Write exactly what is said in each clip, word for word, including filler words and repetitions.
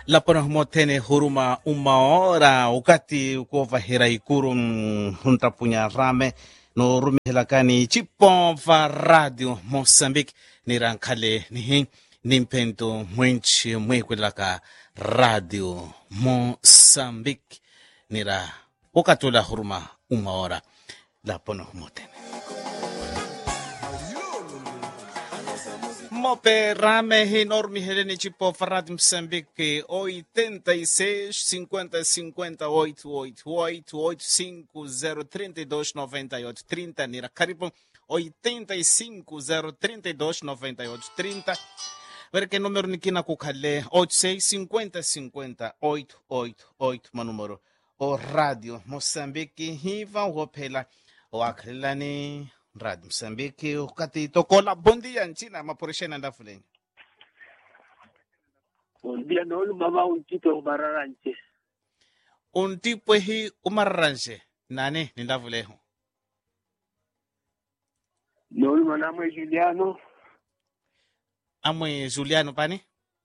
lapona humotene huruma umaora ukati ukova ikuru huntapunya rame no rumihilakani chipova radio Mozambique nirankhale nihi nimpento mwenchi mwekwelaka radio Mozambique nira ukatula huruma umaora lapona humotene Mope rame enorme helene tipo Farad Moçambique oitenta e seis cinquenta cinquenta oito oito oito oito cinco zero trinta e dois noventa e oito trinta nira karibu oitenta e cinco zero trinta e dois noventa e oito trinta porque número nikina kukhale oitenta e seis cinquenta cinquenta oito oito oito manúmero o radio Moçambique hiva hophela wakhlani Radio Moçambique, o kati tokola bom dia nchina maporeshena ndafuleni. Bom dia nolu mama un tipo umararanje. Un tipo hi umararanje nane nindavuleho. Nolu manamo Juliano. Amwe Juliano pani?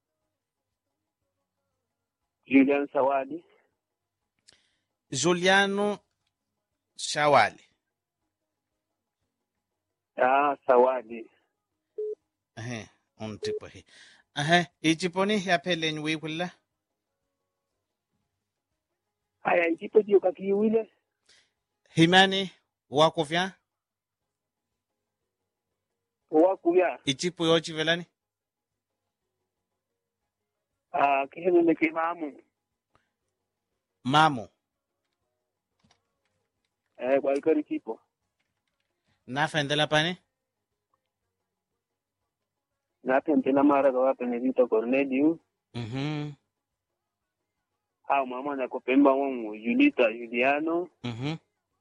Juliano Sawali. Juliano Shawali. Ah, Sawadi. Ahe, un tipo hi. Ahe, ichiponi ya pele nyui kula? Aya, ichipo diyo kakiwile? Himani, wakufya? Wakufya. Ichipo yochi velani? Ah, kihenu neke mamu. Mamu. Eh, kwa ikari chipo. Nafendela pani? Napendela mara kwa Benedito Cornelio. Mhm. Hao mama na kupemba wangu Julita Juliano. Mhm.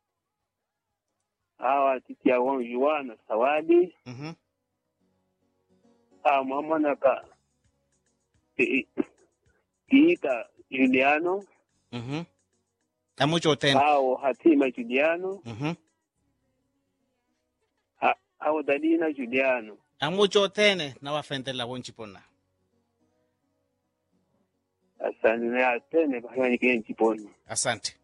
Hao titi ya wangu Juana Sawadi. Mhm. Hao mama na ka Kiita Juliano. Mhm. Amucho ten. Hao Hatima Juliano. Mhm. Hao Dalina Juliano. Amucho tene na wafendela wonchipona. Asante na tene kwa hiyo nipeni chiponi. Asante.